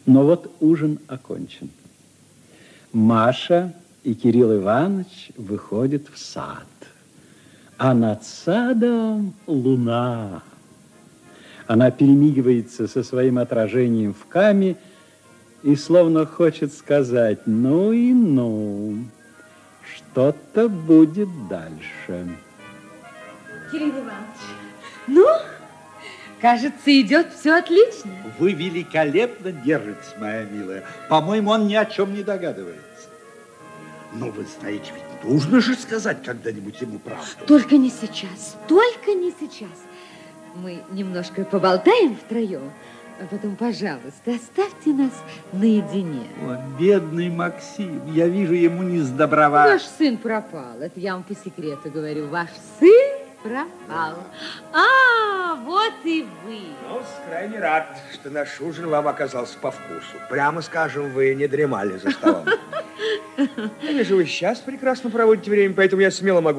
Но вот ужин окончен. Маша и Кирилл Иванович выходят в сад. А над садом луна. Она перемигивается со своим отражением в каме и словно хочет сказать: ну и ну, что-то будет дальше. Кирилл Иванович, ну, кажется, идет все отлично. Вы великолепно держитесь, моя милая. По-моему, он ни о чем не догадывается. Но вы знаете, ведь нужно же сказать когда-нибудь ему правду. Только не сейчас, только не сейчас. Мы немножко поболтаем втроем, а потом, пожалуйста, оставьте нас наедине. О, бедный Максим, я вижу, ему не сдобровать. Ваш сын пропал, это я вам по секрету говорю. Ваш сын пропал. А, вот и вы. Ну, крайне рад, что наш ужин вам оказался по вкусу. Прямо скажем, вы не дремали за столом. Я вижу, вы сейчас прекрасно проводите время, поэтому я смело могу